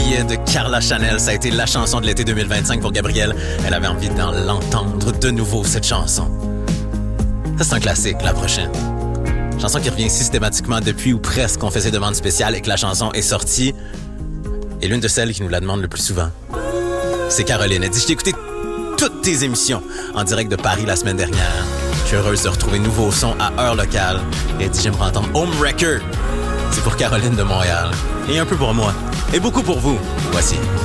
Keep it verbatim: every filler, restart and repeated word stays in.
Juliet de Carla Chanel. Ça a été la chanson de l'été deux mille vingt-cinq pour Gabrielle. Elle avait envie d'en l'entendre de nouveau, cette chanson. Ça, c'est un classique, la prochaine. Chanson qui revient systématiquement depuis ou presque qu'on faisait demande spéciale et que la chanson est sortie. Et l'une de celles qui nous la demande le plus souvent, c'est Caroline. Elle dit « Je t'ai écouté toutes tes émissions en direct de Paris la semaine dernière. Je suis heureuse de retrouver nouveau son à heure locale. » Et elle dit « J'aimerais entendre Home Wrecker. » C'est pour Caroline de Montréal. Et un peu pour moi. Et beaucoup pour vous. Voici